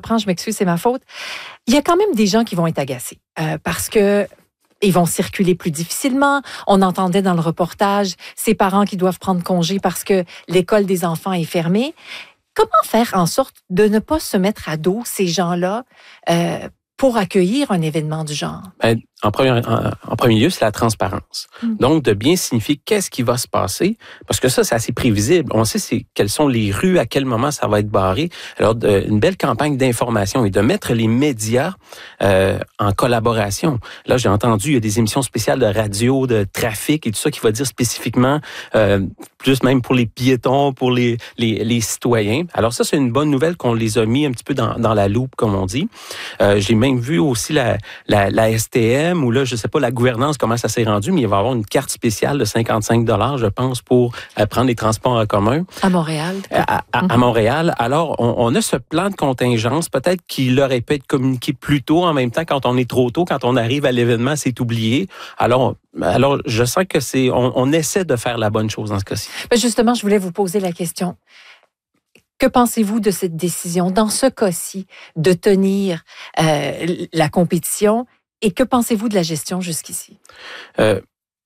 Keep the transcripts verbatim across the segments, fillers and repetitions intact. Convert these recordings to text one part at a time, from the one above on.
reprends, je m'excuse, c'est ma faute. Il y a quand même des gens qui vont être agacés euh, parce que ils vont circuler plus difficilement. On entendait dans le reportage ces parents qui doivent prendre congé parce que l'école des enfants est fermée. Comment faire en sorte de ne pas se mettre à dos ces gens-là euh, pour accueillir un événement du genre? Ben, en, premier, en, en premier lieu, c'est la transparence. Mm. Donc, de bien signifier qu'est-ce qui va se passer, parce que ça, c'est assez prévisible. On sait c'est, quelles sont les rues, à quel moment ça va être barré. Alors, de, une belle campagne d'information et de mettre les médias euh, en collaboration. Là, j'ai entendu, il y a des émissions spéciales de radio, de trafic et tout ça qui va dire spécifiquement, euh, plus même pour les piétons, pour les, les, les citoyens. Alors ça, c'est une bonne nouvelle qu'on les a mis un petit peu dans, dans la loupe, comme on dit. Euh, j'ai même vu aussi la, la, la S T M, où là, je ne sais pas la gouvernance, comment ça s'est rendu, mais il va y avoir une carte spéciale de cinquante-cinq dollars, je pense, pour euh, prendre les transports en commun. À Montréal. À, à, mm-hmm. à Montréal. Alors, on, on a ce plan de contingence. Peut-être qu'il aurait pu être communiqué plus tôt. En même temps, quand on est trop tôt, quand on arrive à l'événement, c'est oublié. Alors, alors je sens que c'est, on, on essaie de faire la bonne chose dans ce cas-ci. Mais justement, je voulais vous poser la question. Que pensez-vous de cette décision, dans ce cas-ci, de tenir euh, la compétition? Et que pensez-vous de la gestion jusqu'ici? Euh,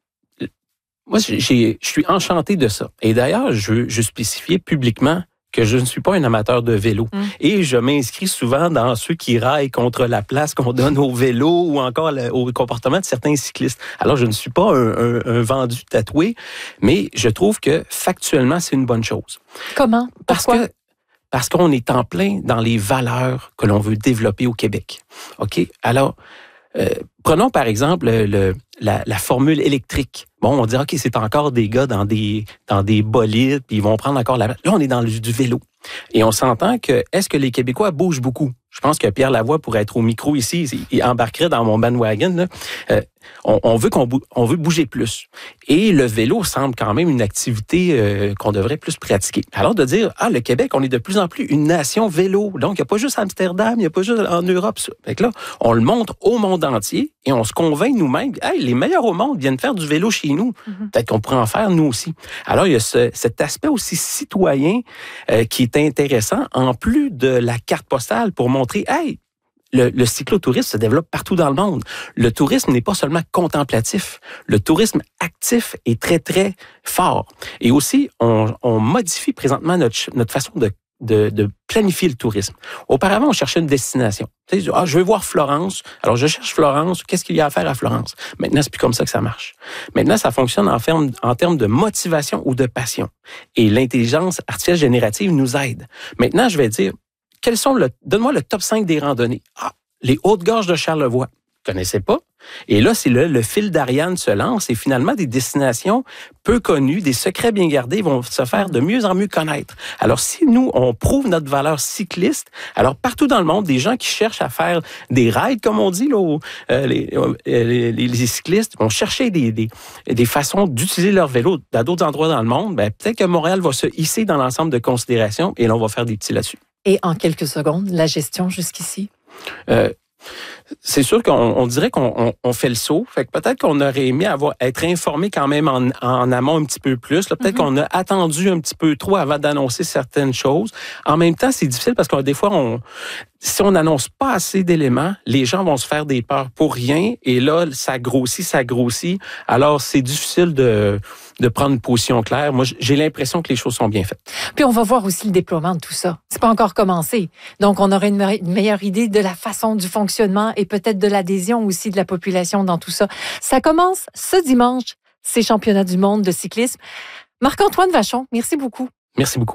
moi, j'ai, je suis enchanté de ça. Et d'ailleurs, je veux, je veux spécifier publiquement que je ne suis pas un amateur de vélo. Mmh. Et je m'inscris souvent dans ceux qui raillent contre la place qu'on donne au vélo ou encore le, au comportement de certains cyclistes. Alors, je ne suis pas un, un, un vendu tatoué, mais je trouve que factuellement, c'est une bonne chose. Comment? Parce Pourquoi? que Parce qu'on est en plein dans les valeurs que l'on veut développer au Québec. OK? Alors, euh, prenons par exemple le, le, la, la formule électrique. Bon, on dit, OK, c'est encore des gars dans des, dans des bolides, puis ils vont prendre encore la... Là, on est dans le, du vélo. Et on s'entend que, est-ce que les Québécois bougent beaucoup? Je pense que Pierre Lavoie pourrait être au micro ici, il embarquerait dans mon bandwagon. Là. Euh, on, on veut qu'on bou- on veut bouger plus. Et le vélo semble quand même une activité euh, qu'on devrait plus pratiquer. Alors de dire, ah, le Québec, on est de plus en plus une nation vélo. Donc, il n'y a pas juste Amsterdam, il n'y a pas juste en Europe. Ça. Fait que là, on le montre au monde entier et on se convainc nous-mêmes, hey, les meilleurs au monde viennent faire du vélo chez nous. Mm-hmm. Peut-être qu'on pourrait en faire nous aussi. Alors, il y a ce, cet aspect aussi citoyen euh, qui est intéressant, en plus de la carte postale pour montrer, hey, le, le cyclotourisme se développe partout dans le monde. Le tourisme n'est pas seulement contemplatif. Le tourisme actif est très, très fort. Et aussi, on, on modifie présentement notre, notre façon de De, de planifier le tourisme. Auparavant, on cherchait une destination. Tu sais, ah, je veux voir Florence. Alors, je cherche Florence. Qu'est-ce qu'il y a à faire à Florence? Maintenant, c'est plus comme ça que ça marche. Maintenant, ça fonctionne en, ferme, en termes de motivation ou de passion. Et l'intelligence artificielle générative nous aide. Maintenant, je vais dire, quels sont le, donne-moi le top cinq des randonnées. Ah, les Hautes-Gorges de Charlevoix. Vous ne connaissez pas? Et là, c'est le, le fil d'Ariane se lance et finalement, des destinations peu connues, des secrets bien gardés vont se faire de mieux en mieux connaître. Alors, si nous, on prouve notre valeur cycliste, alors partout dans le monde, des gens qui cherchent à faire des rides, comme on dit, là, où, euh, les, les, les cyclistes vont chercher des, des, des façons d'utiliser leur vélo à d'autres endroits dans le monde, ben, peut-être que Montréal va se hisser dans l'ensemble de considérations et là, on va faire des petits là-dessus. Et en quelques secondes, la gestion jusqu'ici? Euh, C'est sûr qu'on on dirait qu'on on, on fait le saut. Fait que peut-être qu'on aurait aimé avoir, être informé quand même en, en amont un petit peu plus. Là. Peut-être mm-hmm. qu'on a attendu un petit peu trop avant d'annoncer certaines choses. En même temps, c'est difficile parce que des fois, on, si on n'annonce pas assez d'éléments, les gens vont se faire des peurs pour rien. Et là, ça grossit, ça grossit. Alors, c'est difficile de, de prendre une position claire. Moi, j'ai l'impression que les choses sont bien faites. Puis, on va voir aussi le déploiement de tout ça. C'est pas encore commencé. Donc, on aurait une, me- une meilleure idée de la façon du fonctionnement et peut-être de l'adhésion aussi de la population dans tout ça. Ça commence ce dimanche, ces championnats du monde de cyclisme. Marc-Antoine Vachon, merci beaucoup. Merci beaucoup.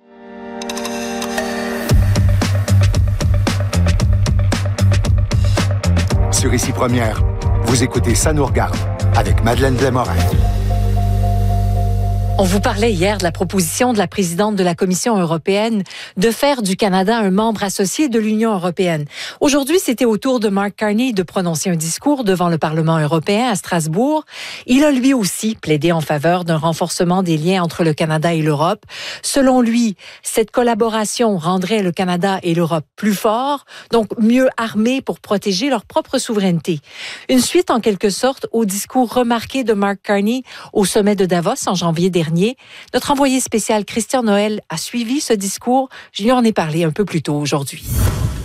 Sur Ici Première, vous écoutez Ça nous regarde avec Madeleine Blais-Morin. On vous parlait hier de la proposition de la présidente de la Commission européenne de faire du Canada un membre associé de l'Union européenne. Aujourd'hui, c'était au tour de Mark Carney de prononcer un discours devant le Parlement européen à Strasbourg. Il a lui aussi plaidé en faveur d'un renforcement des liens entre le Canada et l'Europe. Selon lui, cette collaboration rendrait le Canada et l'Europe plus forts, donc mieux armés pour protéger leur propre souveraineté. Une suite en quelque sorte au discours remarqué de Mark Carney au sommet de Davos en janvier dernier. Notre envoyé spécial Christian Noël a suivi ce discours. Je lui en ai parlé un peu plus tôt aujourd'hui.